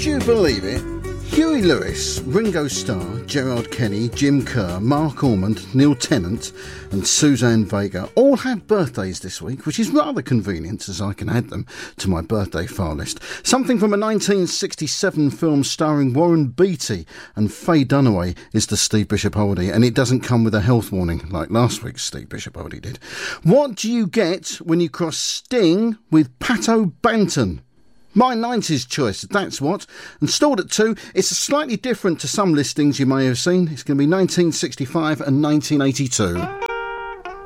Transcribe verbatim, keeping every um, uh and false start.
Would you believe it? Huey Lewis, Ringo Starr, Gerard Kenny, Jim Kerr, Mark Ormond, Neil Tennant and Suzanne Vega all had birthdays this week, which is rather convenient as I can add them to my birthday file list. Something from a nineteen sixty-seven film starring Warren Beatty and Faye Dunaway is the Steve Bishop oldie, and it doesn't come with a health warning like last week's Steve Bishop oldie did. What do you get when you cross Sting with Pato Banton? My nineties choice, that's what. And stalled at two, it's slightly different to some listings you may have seen. It's going to be nineteen sixty-five and nineteen eighty-two.